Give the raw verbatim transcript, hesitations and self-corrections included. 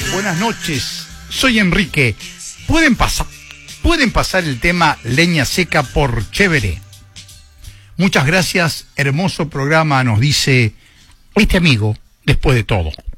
Buenas noches, soy Enrique. ¿Pueden pasar, pueden pasar el tema Leña Seca por Chévere? Muchas gracias, hermoso programa, nos dice este amigo, después de todo.